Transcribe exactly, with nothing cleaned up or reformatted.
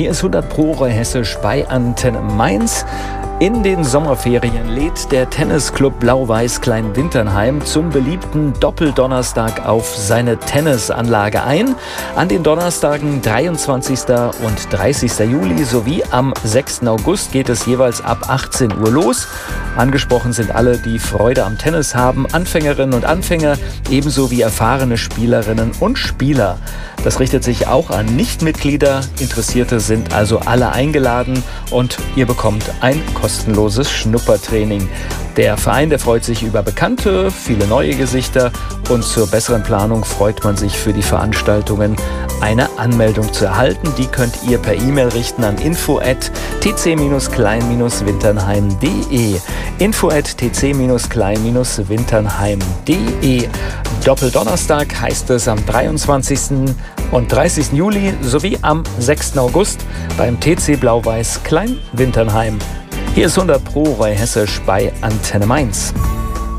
Hier ist hundert Pro Roy Hessisch bei Antenne Mainz. In den Sommerferien lädt der Tennisclub Blau-Weiß Klein-Winternheim zum beliebten Doppeldonnerstag auf seine Tennisanlage ein. An den Donnerstagen dreiundzwanzigsten und dreißigsten Juli sowie am sechsten August geht es jeweils ab achtzehn Uhr los. Angesprochen sind alle, die Freude am Tennis haben, Anfängerinnen und Anfänger, ebenso wie erfahrene Spielerinnen und Spieler. Das richtet sich auch an Nichtmitglieder. Interessierte sind also alle eingeladen und ihr bekommt ein kostenloses Schnuppertraining. Der Verein, der freut sich über Bekannte, viele neue Gesichter und zur besseren Planung freut man sich für die Veranstaltungen eine Anmeldung zu erhalten. Die könnt ihr per E-Mail richten an info at t c klein winternheim punkt de info at t c klein winternheim punkt de. Doppeldonnerstag heißt es am dreiundzwanzigsten und dreißigsten Juli sowie am sechsten August beim T C Blau-Weiß Klein-Winternheim. Hier ist hundert Pro Roy Hessisch bei Antenne Mainz.